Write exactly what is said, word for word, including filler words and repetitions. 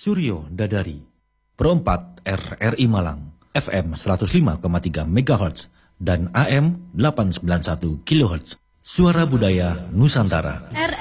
Suryo Dadari, Pro empat R R I Malang, F M seratus lima koma tiga megahertz dan A M delapan ratus sembilan puluh satu kilohertz. Suara Budaya Nusantara. R